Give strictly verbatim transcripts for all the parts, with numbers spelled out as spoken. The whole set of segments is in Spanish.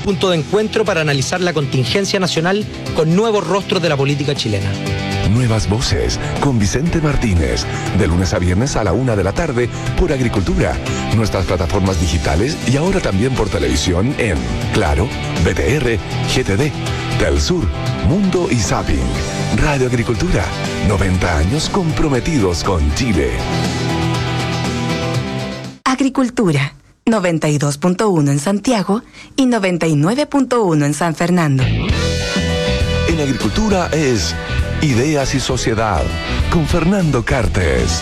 punto de encuentro para analizar la contingencia nacional con nuevos rostros de la política chilena. Nuevas voces con Vicente Martínez, de lunes a viernes a la una de la tarde por Agricultura, nuestras plataformas digitales y ahora también por televisión en Claro, B T R, G T D, Telsur, Mundo y Zapping. Radio Agricultura, noventa años comprometidos con Chile. Agricultura, noventa y dos punto uno en Santiago y noventa y nueve punto uno en San Fernando. En Agricultura es Ideas y Sociedad, con Fernando Cartes.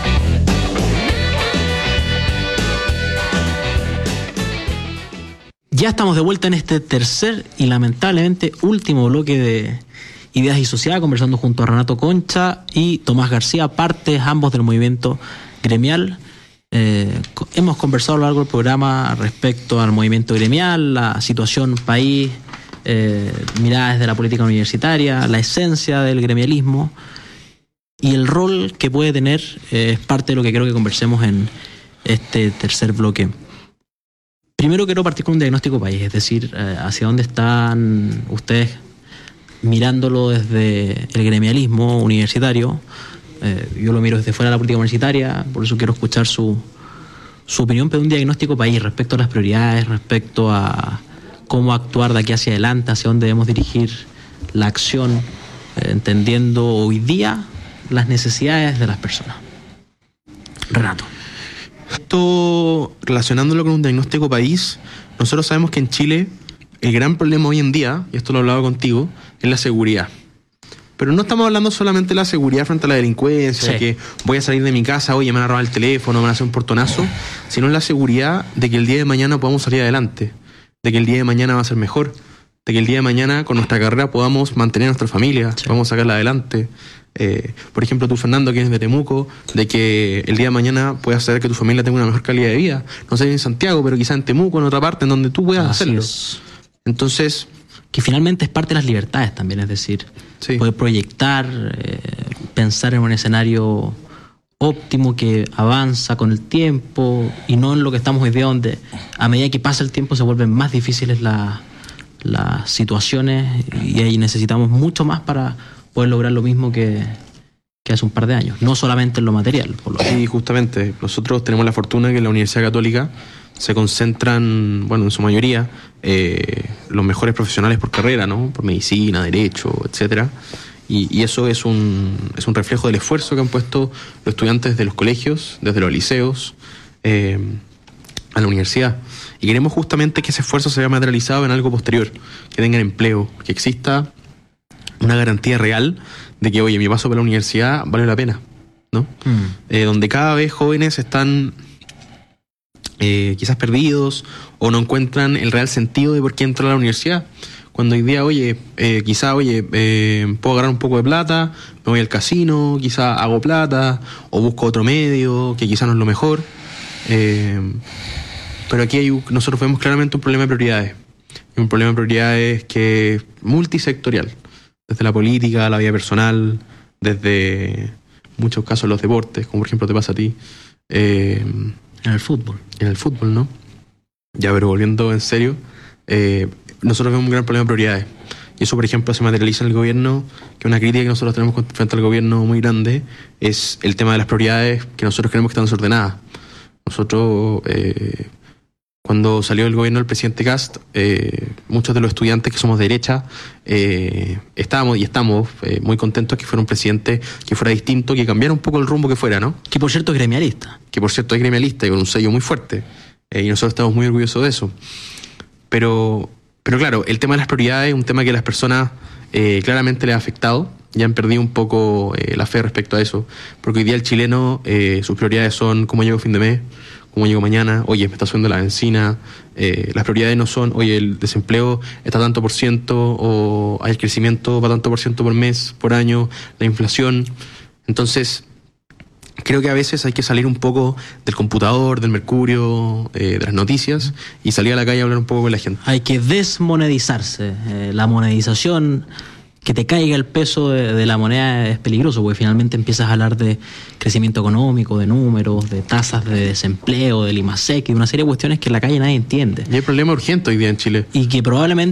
Ya estamos de vuelta en este tercer y lamentablemente último bloque de Ideas y Sociedad, conversando junto a Renato Concha y Tomás García, partes ambos del movimiento gremial. Eh, hemos conversado a lo largo del programa respecto al movimiento gremial, la situación país, eh, miradas de la política universitaria, la esencia del gremialismo y el rol que puede tener, eh, es parte de lo que creo que conversemos en este tercer bloque. Primero quiero partir con un diagnóstico país, es decir, eh, hacia dónde están ustedes mirándolo desde el gremialismo universitario. Eh, yo lo miro desde fuera de la política universitaria, por eso quiero escuchar su, su opinión, pero un diagnóstico país respecto a las prioridades, respecto a cómo actuar de aquí hacia adelante, hacia dónde debemos dirigir la acción, eh, entendiendo hoy día las necesidades de las personas. Renato. Esto, relacionándolo con un diagnóstico país, nosotros sabemos que en Chile el gran problema hoy en día, y esto lo he hablado contigo, es la seguridad. Pero no estamos hablando solamente de la seguridad frente a la delincuencia, sí, de que voy a salir de mi casa, oye, me van a robar el teléfono, me van a hacer un portonazo, sino la seguridad de que el día de mañana podamos salir adelante, de que el día de mañana va a ser mejor, de que el día de mañana con nuestra carrera podamos mantener a nuestra familia, sí, podamos sacarla adelante. Eh, por ejemplo, tú, Fernando, que eres de Temuco, de que el día de mañana puedas hacer que tu familia tenga una mejor calidad de vida. No sé en Santiago, pero quizá en Temuco, en otra parte, en donde tú puedas Así hacerlo. Es. Entonces, que finalmente es parte de las libertades también, es decir, sí, poder proyectar, eh, pensar en un escenario óptimo que avanza con el tiempo y no en lo que estamos hoy día, donde a medida que pasa el tiempo se vuelven más difíciles la, las situaciones y ahí necesitamos mucho más para poder lograr lo mismo que, que hace un par de años, no solamente en lo material. Por lo sí, justamente. Nosotros tenemos la fortuna que en la Universidad Católica se concentran, bueno, en su mayoría, eh, los mejores profesionales por carrera, ¿no? Por medicina, derecho, etcétera. Y, y eso es un, es un reflejo del esfuerzo que han puesto los estudiantes desde los colegios, desde los liceos, eh, a la universidad. Y queremos justamente que ese esfuerzo se vea materializado en algo posterior, que tengan empleo, que exista una garantía real de que, oye, mi paso por la universidad vale la pena, ¿no? Mm. Eh, donde cada vez jóvenes están eh, quizás perdidos o no encuentran el real sentido de por qué entrar a la universidad. Cuando hoy día, oye, eh, quizá, oye, eh, puedo agarrar un poco de plata, me voy al casino, quizá hago plata, o busco otro medio, que quizá no es lo mejor. Eh, pero aquí hay, nosotros vemos claramente un problema de prioridades. Un problema de prioridades que es multisectorial. Desde la política, la vida personal, desde muchos casos los deportes, como por ejemplo te pasa a ti. Eh, en el fútbol. En el fútbol, ¿no? Ya, pero volviendo en serio, eh, nosotros vemos un gran problema de prioridades. Y eso, por ejemplo, se materializa en el gobierno, que una crítica que nosotros tenemos frente al gobierno muy grande es el tema de las prioridades que nosotros creemos que están desordenadas. Nosotros... Eh, Cuando salió el gobierno del presidente Kast, eh, muchos de los estudiantes que somos de derecha eh, estábamos y estamos eh, muy contentos que fuera un presidente que fuera distinto, que cambiara un poco el rumbo que fuera, ¿no? Que por cierto es gremialista. Que por cierto es gremialista y con un sello muy fuerte. Eh, y nosotros estamos muy orgullosos de eso. Pero, pero claro, el tema de las prioridades es un tema que a las personas eh, claramente les ha afectado. Ya han perdido un poco eh, la fe respecto a eso. Porque hoy día el chileno, eh, sus prioridades son cómo llego a fin de mes, cómo llego mañana, oye, me está subiendo la benzina, eh, las prioridades no son, oye, el desempleo está tanto por ciento, o hay el crecimiento va tanto por ciento por mes, por año, la inflación. Entonces, creo que a veces hay que salir un poco del computador, del mercurio, eh, de las noticias, y salir a la calle a hablar un poco con la gente. Hay que desmonedizarse. Eh, la monedización... Que te caiga el peso de, de la moneda es peligroso, porque finalmente empiezas a hablar de crecimiento económico, de números, de tasas de desempleo, del IMASEC y de una serie de cuestiones que en la calle nadie entiende. Y hay problemas urgentes hoy día en Chile. Y que probablemente